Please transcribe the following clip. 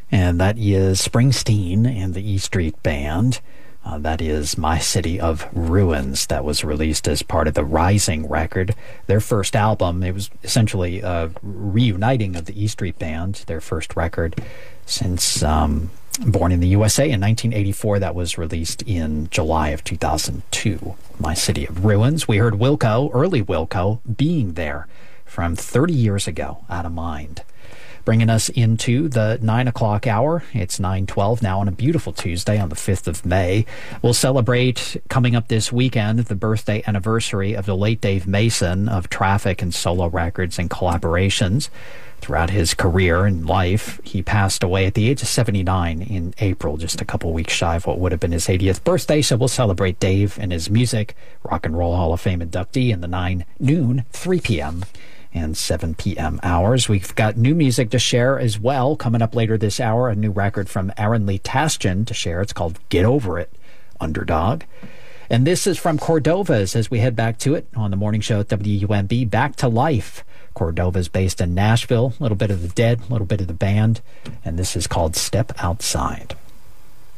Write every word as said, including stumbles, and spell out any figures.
And that is Springsteen and the E Street Band. Uh, that is My City of Ruins. That was released as part of the Rising record. Their first album, it was essentially a reuniting of the E Street Band, their first record since um, Born in the U S A in nineteen eighty-four. That was released in July of two thousand two. My City of Ruins. We heard Wilco, early Wilco, Being There from thirty years ago, Out of Mind. Bringing us into the nine o'clock hour. It's nine twelve now on a beautiful Tuesday on the fifth of May. We'll celebrate, coming up this weekend, the birthday anniversary of the late Dave Mason of Traffic and solo records and collaborations. Throughout his career and life, he passed away at the age of seventy-nine in April, just a couple weeks shy of what would have been his eightieth birthday. So we'll celebrate Dave and his music. Rock and Roll Hall of Fame inductee in the nine noon, three p.m. and seven p.m. hours. We've got new music to share as well. Coming up later this hour, a new record from Aaron Lee Tasjan to share. It's called Get Over It, Underdog. And this is from Cordova's as we head back to it on the morning show at W U M B, Back to Life. Cordova's based in Nashville. A little bit of the Dead, a little bit of the band. And this is called Step Outside.